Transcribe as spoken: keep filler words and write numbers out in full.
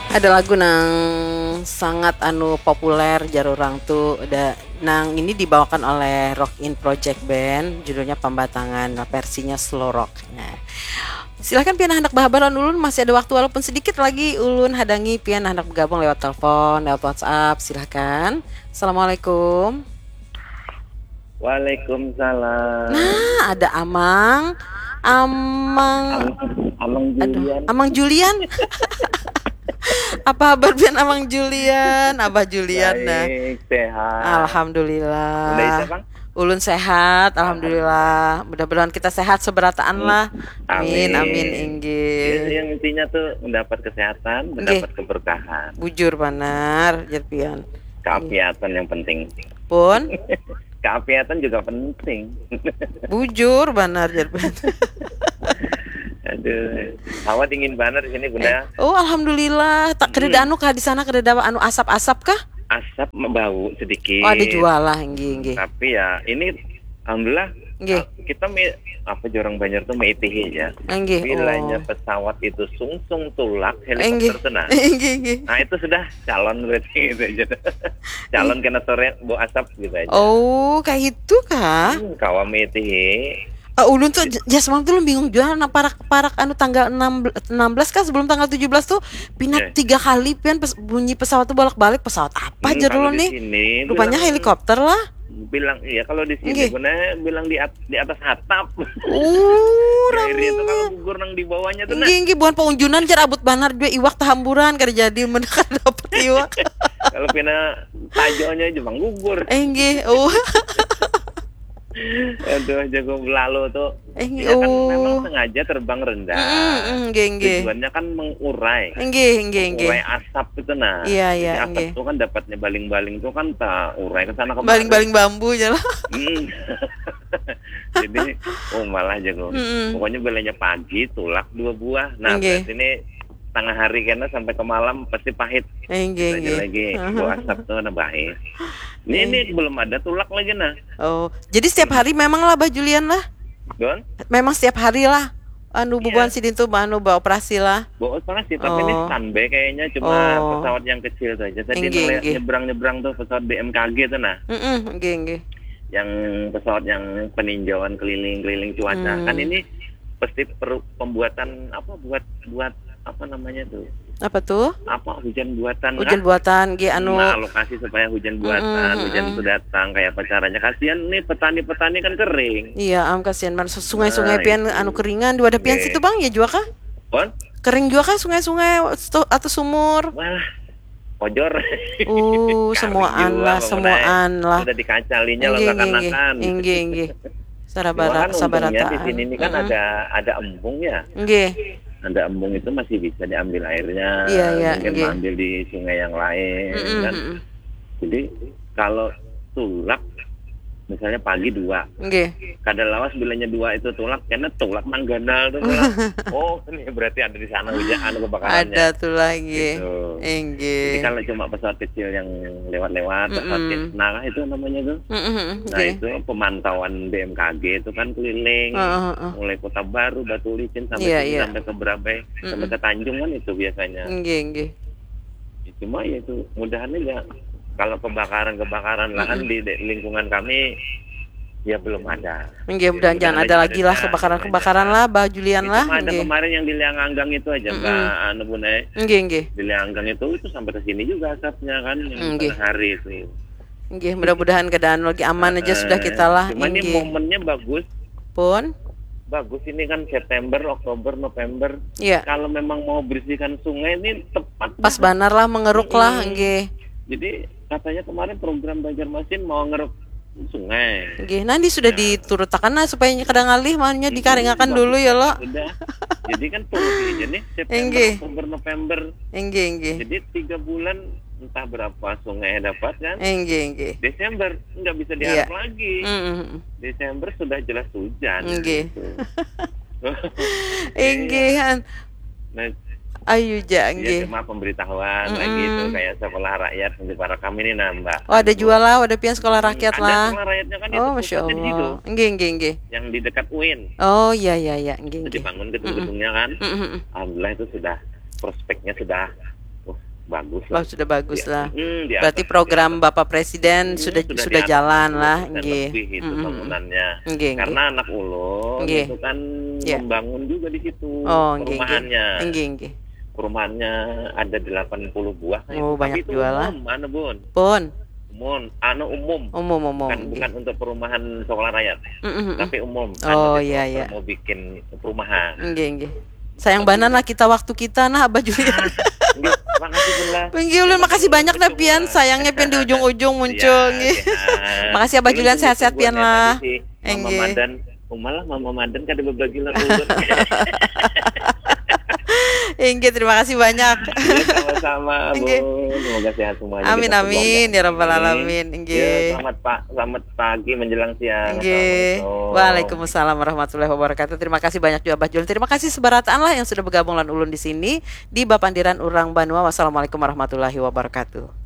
Ada lagu nang sangat anu populer jarurang tuh ada nang ini dibawakan oleh Rock In Project Band judulnya Pembatangan, nah, versinya slow rock. Nah, silahkan pian hendak bahabaran ulun masih ada waktu walaupun sedikit lagi ulun hadangi pian hendak bergabung lewat telepon, lewat WhatsApp, silahkan. Assalamualaikum. Waalaikumsalam. Nah, ada Amang, Amang, Amang, Amang aduh, Julian. Amang Julian. Apa kabar pian Amang Julian? Abah Julian nah. Baik, sehat. Udah Alhamdulillah. bisa, Bang? Ulun sehat, alhamdulillah. Mudah-mudahan kita sehat seberataan lah. Amin, amin, Ya, inggih. yang intinya tuh mendapat kesehatan, Nggih, mendapat keberkahan, bujur benar, jar pian. keapiatan yang penting. Pun Keapiatan juga penting. bujur benar, jar pian. Aduh, hawa dingin banget di sini, Bunda. Oh, alhamdulillah. Tak kededa anu kah di sana kededa anu asap-asap kah? Asap bau sedikit. Oh, ada jual lah, inggih, inggih. Tapi ya ini alhamdulillah Nggih. kita me, apa jorong Banjar tuh meitihi ya. Inggih. Bilanya Oh. pesawat itu sungsung tulak Inggih. helikopter tenang. Inggih, inggih. Nah itu sudah calon berarti gitu aja. Calon kena sore bau asap gitu aja. Oh, kayak itu kah? Hmm, kawa meitihi. Uh, ulun tuh j- jas malam tuh lu bingung jual nah parak-parak anu tanggal enam belas, enam belas kan sebelum tanggal tujuh belas tuh pindah Yeah. tiga kali pian pes- bunyi pesawat tuh bolak-balik pesawat apa Hmm, aja kalau dulu di nih sini rupanya bilang- helikopter lah. Bilang iya kalau di sini Nggih. guna bilang di at- di atas atap. Uh, Daerah itu kalau rame. gugur nang di bawahnya tuh nah. Inggih, inggih buan pengunjunan jar abut banar juga iwak tahamburan kada jadi mendekat dapet iwak. Kalau pina tajonya aja bang gugur. Inggih. Oh. Aduh jago lalu tuh. Eh, Dia kan oh. memang sengaja terbang rendah. Mm, mm, inggih, inggih. Tujuannya kan mengurai. Inggih, inggih, inggih. Urai asap itu nah. Iya, iya, Jadi asap nggih. itu kan dapatnya baling-baling itu kan tak urai ke sana kemari. Baling-baling bambu aja lah. Hmm. Jadi oh malah jago. Mm-mm. Pokoknya belanja pagi tulak dua buah. Nah, Nggih. berarti ini tengah hari kena sampai ke malam pasti pahit. Inggih, Lagi inggih. lagi bau asap tuh nah bahaya. Ini ini belum ada tulak lagi nah. Oh, jadi setiap hari memang lah Bah Julian lah. Don, Memang setiap hari lah. Anu bubuan Iya. sidin tuh anu beroperasi lah. bawa sana sih, tapi ini Oh. standby kayaknya cuma Oh. pesawat yang kecil saja. Tadi Inggih, ngeliat inggih. nyebrang-nyebrang tuh pesawat B M K G tuh nah. Heeh, nggih, nggih. Yang pesawat yang peninjauan keliling-keliling cuaca. Hmm. Kan ini pasti perlu pembuatan apa buat buat apa namanya tuh? Apa tuh? Apa hujan buatan Hujan lah. buatan nggih anu Nah, alokasi supaya hujan buatan, Mm-mm, hujan mm-mm. itu datang kayak apa caranya. Kasihan nih petani-petani kan kering. iya am kasihan man sungai-sungai Nah, pian itu. anu keringan di wadah pian Nggih. situ Bang ya juga kah? Bon, Kering juga kah sungai-sungai sto- atau sumur? wah, pojor. Uh, semuaan lah, semuaan lah. Udah dikacalinya Inggih, inggih, letak-lenakan. inggih, inggih. Cuma Sarabara, kan untungnya di sabarataan. sini ini kan Mm-mm. ada ada embung ya. Nggih. Ada embung itu masih bisa diambil airnya. Iya, iya, mungkin nggih. ambil di sungai yang lain Mm-mm, kan. mm-mm. Jadi kalau tulak misalnya pagi dua, Nggih. kadang lawas bilanya dua itu tulak karena tulak manggandal tuh tulak. Oh ini berarti ada di sana hujan anu kebakarannya. Ada tuh lagi. Gitu. Inggih. Jadi kalau cuma pesawat kecil yang lewat-lewat, pesawat Mm-mm. Cessna lah itu namanya tuh. Mm-mm, Nah nggih. itu pemantauan B M K G itu kan keliling, Heeh, heeh. mulai Kota Baru, Batu Licin sampai Iya, sini, iya. sampai ke Berabai, sampai ke Tanjung kan itu biasanya. Nggih, nggih. Cuma ya itu mudahan aja kalau kebakaran-kebakaran lahan di de- lingkungan kami ya belum ada. Nggih, mudah jangan ada lagi lah kebakaran-kebakaran lah, Bah Julian Itu lah. mah ada Nggih. kemarin yang di Lianganggang itu aja Mm-mm. Mbak Anu Bune. Nggih, nggih. Di Lianganggang itu itu sampai ke sini juga asapnya kan yang Nggih. tengah hari itu. Nggih, mudah-mudahan keadaan lagi aman aja sudah Eh, kita lah. Cuma ini Nggih. momennya bagus. Pun. Bagus ini kan September, Oktober, November. Iya. Kalau memang mau bersihkan sungai ini tepat. Pas banget. banar lah mengeruk lah, Mm-mm. nggih. Jadi katanya kemarin program Banjarmasin mau ngeruk sungai. Nggih, nanti sudah diturutakan lah supaya kadang ngalih maunya dikaringakan Hmm, dulu ya lo. Udah. Jadi kan puluh aja nih September, Enggih. Oktober, November. Nggih, nggih. Jadi tiga bulan entah berapa sungai dapat kan. Nggih, nggih. Desember nggak bisa diharap Iya. lagi. Mm-mm. Desember sudah jelas hujan. Nggih. gitu. Nggih. Nah, Ayu ja ya nggih. cuma pemberitahuan Mm-mm. lagi itu kayak sekolah rakyat untuk para kami nih nah Mbak. Oh, ada jual lah, ada pian sekolah rakyat Ada lah. sekolah rakyatnya kan itu Oh, Masya pusatnya di situ, Allah. Nggih, nggih, nggih. yang di dekat U I N. Oh, iya, iya, iya. Nggih, Itu nggih. dibangun gedung-gedungnya kan. Mm-mm. Alhamdulillah itu sudah prospeknya sudah, wah, bagus Bah, lah. sudah bagus Di- lah. mm, di Berarti atas- program di atas. Bapak Presiden Hmm, sudah sudah sudah di atas jalan enam puluh lah, persen nggih. lebih itu Mm, mm, mm. bangunannya. Nggih, nggih. Karena anak ulun Nggih. itu kan Iya. membangun juga di situ Oh, nggih, nggih. perumahannya. Nggih, nggih. Perumahannya ada delapan puluh buah. Oh, banyak Tapi itu juga lah. umum, anu bun, Pun umum, anu umum. umum umum. Bukan, nggih. bukan untuk perumahan sekolah rakyat, Mm, mm, mm. tapi umum. Oh, Anu iya, developer iya. mau bikin perumahan. Nggih, nggih. Sayang banan lah kita waktu kita nah Abah Julian. Nggih, makasih Bun lah. Nggih, ulun makasih banyak nah pian, sayangnya pian di ujung-ujung muncul Iya, nggih. sehat. Makasih Abah Ulun Julian, tunggu sehat-sehat pian tungguan ya lah. tadi si Mama Nggih. Madan, oh malah Mama Madan kada berbagi lah ulun. Nggih, terima kasih banyak. Ya, sama-sama Nggih. Bun, semoga sehat semuanya. Amin, kita amin, keluarga. ya rabbal alamin. Ya, Nggih. selamat Pak, selamat pagi menjelang siang. Nggih. Assalamualaikum. Waalaikumsalam warahmatullahi wabarakatuh. Terima kasih banyak juga Abah Julian. Terima kasih sebarataan lah yang sudah bergabung lan ulun di sini di Bapandiran Urang Banua. Wassalamualaikum warahmatullahi wabarakatuh.